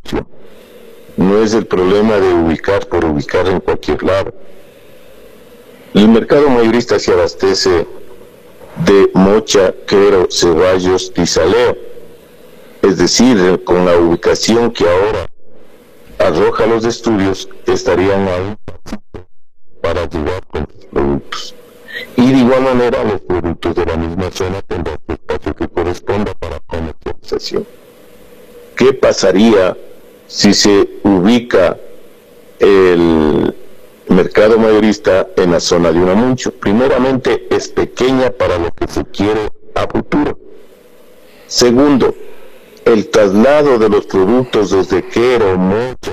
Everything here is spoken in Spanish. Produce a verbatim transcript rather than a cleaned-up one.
No es el problema de ubicar por ubicar en cualquier lado. El mercado mayorista se abastece de Mocha, Quero, Ceballos y Saleo. Es decir, con la ubicación que ahora arroja los estudios, estarían ahí para llegar con los productos. Y de igual manera, los productos de la misma zona tendrán el espacio que corresponda para comercialización. ¿Qué pasaría si se ubica el mercado mayorista en la zona de Unamucho? Primeramente, es pequeña para lo que se quiere a futuro. Segundo, el traslado de los productos desde Quero, Mocha,